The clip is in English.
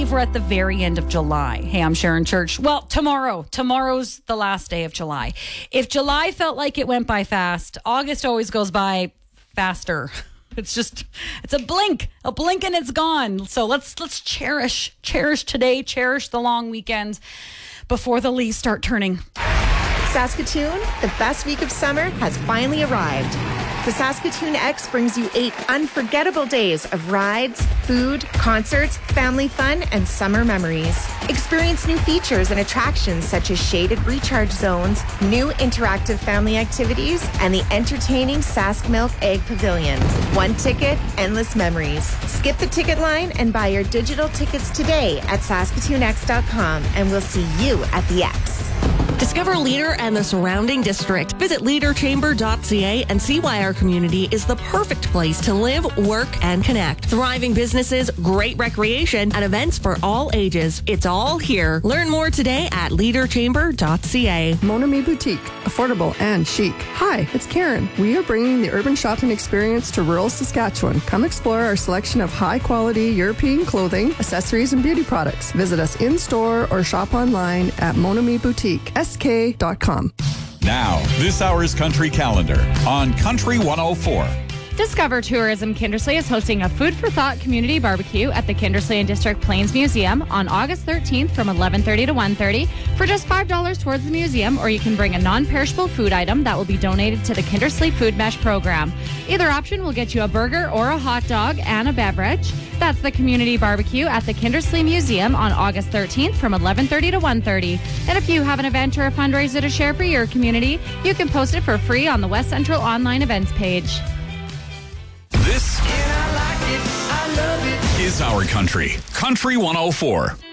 believe we're at the very end of July. Hey, I'm Sharon Church. Well, tomorrow's the last day of July. If July felt like it went by fast, August always goes by faster. It's a blink and it's gone. So let's cherish today, cherish the long weekend before the leaves start turning. Saskatoon, the best week of summer has finally arrived. The Saskatoon X brings you 8 unforgettable days of rides, food, concerts, family fun, and summer memories. Experience new features and attractions such as shaded recharge zones, new interactive family activities, and the entertaining Sask Milk Egg Pavilion. One ticket, endless memories. Skip the ticket line and buy your digital tickets today at SaskatoonX.com, and we'll see you at the X. Discover Leader and the surrounding district. Visit leaderchamber.ca and see why our community is the perfect place to live, work, and connect. Thriving businesses, great recreation, and events for all ages. It's all here. Learn more today at leaderchamber.ca. Mon Ami Boutique, affordable and chic. Hi, it's Karen. We are bringing the urban shopping experience to rural Saskatchewan. Come explore our selection of high-quality European clothing, accessories, and beauty products. Visit us in-store or shop online at monamiboutique.sk.com. Now, this hour's Country Calendar on Country 104. Discover Tourism Kindersley is hosting a Food for Thought community barbecue at the Kindersley and District Plains Museum on August 13th from 11:30 to 1:30 for just $5 towards the museum, or you can bring a non-perishable food item that will be donated to the Kindersley Food Mesh program. Either option will get you a burger or a hot dog and a beverage. That's the community barbecue at the Kindersley Museum on August 13th from 11:30 to 1:30. And if you have an event or a fundraiser to share for your community, you can post it for free on the West Central online events page. This is our country. Country 104.